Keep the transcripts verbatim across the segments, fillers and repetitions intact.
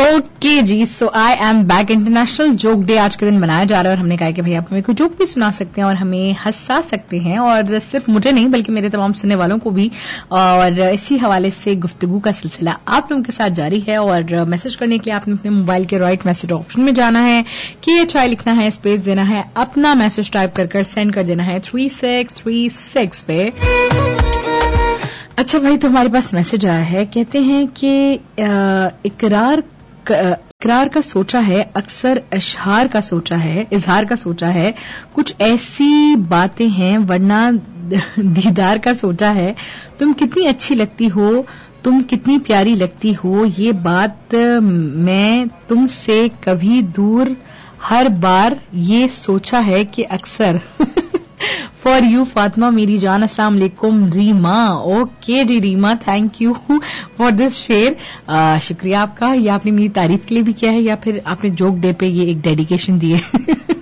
Okay ji, so I am back. International joke day आज के दिन मनाया जा रहा है और हमने कहा कि भाई आप हमें कोई जोक भी सुना सकते हैं और हमें हंसा सकते हैं, और सिर्फ मुझे नहीं बल्कि मेरे तमाम सुनने वालों को भी। और इसी हवाले से गुफ्तगू का सिलसिला आप लोगों के साथ जारी है। और मैसेज करने के लिए आपने अपने मोबाइल के राइट मैसेज ऑप्शन में जाना है, कि एच आई लिखना है, स्पेस देना है, अपना मैसेज टाइप कर कर सेंड कर देना है थ्री सिक्स थ्री सिक्स पे। अच्छा भाई, तो हमारे पास मैसेज आया है, कहते हैं कि इकरार इकरार का सोचा है, अक्सर अशहार का सोचा है, इजहार का सोचा है, कुछ ऐसी बातें हैं वरना दीदार का सोचा है। तुम कितनी अच्छी लगती हो, तुम कितनी प्यारी लगती हो, ये बात मैं तुमसे कभी दूर हर बार ये सोचा है कि अक्सर। फॉर यू फातिमा मेरी जान। अस्सलाम वालेकुम Reema. Okay ji Reema, thank you for this share. शुक्रिया आपका। ये आपने मेरी तारीफ के लिए भी किया है या फिर आपने जोक डे पे ये एक डेडिकेशन दी है?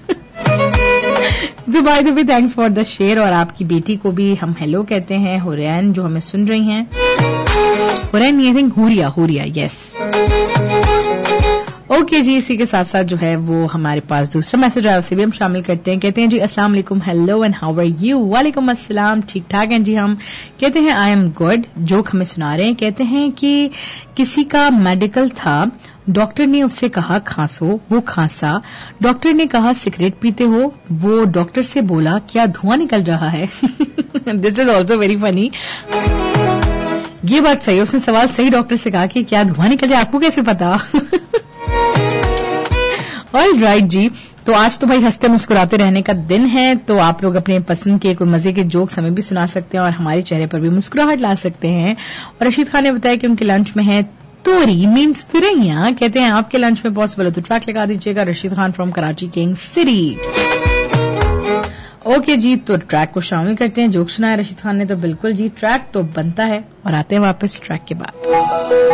तो by the way thanks for the share. और आपकी बेटी को भी हम हेलो कहते हैं, हुरैन, जो हमें सुन रही हैं। Hurain, I think Huriya Huriya yes. Okay जी, इसी के साथ साथ जो है वो हमारे पास दूसरा मैसेज आया, उसे भी हम शामिल करते हैं। कहते हैं जी अस्सलाम वालेकुम, hello and how are you. वालेकुम अस्सलाम, ठीक ठाक हैं जी हम। कहते हैं आई एम गुड। जोक हमें सुना रहे हैं। कहते हैं कि किसी का मेडिकल था, डॉक्टर ने उससे कहा खांसो, वो खांसा। डॉक्टर ने कहा सिगरेट पीते हो, वो डॉक्टर से बोला क्या धुआं निकल रहा है। This is also very funny. ये बात सही है, उसने सवाल सही डॉक्टर से कहा कि क्या धुआं निकल रहा है, आपको कैसे पता। ऑल राइट जी, तो आज तो भाई हंसते मुस्कुराते रहने का दिन है, तो आप लोग अपने पसंद के कोई मजे के जोक्स हमें भी सुना सकते हैं और हमारे चेहरे पर भी मुस्कुराहट ला सकते हैं। और रशीद खान ने बताया कि उनके लंच में है तोरी मीन्स तुरैया। कहते हैं आपके लंच में पॉसिबल हो तो ट्रैक लगा दीजिएगा। Rashid Khan from Karachi king city. Okay जी, तो ट्रैक को शामिल करते हैं। जोक सुनाया रशीद खान ने तो बिल्कुल जी ट्रैक तो बनता है, और आते हैं वापस ट्रैक के बाद।